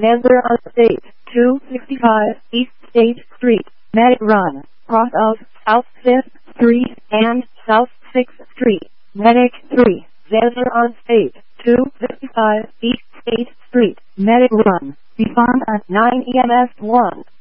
Denver on State, 265 East State Street, Medic Run, cross of South 5th Street and South 6th Street, Medic 3, Denver on State, 255 East State Street, Medic Run, be found at 9 EMS 1.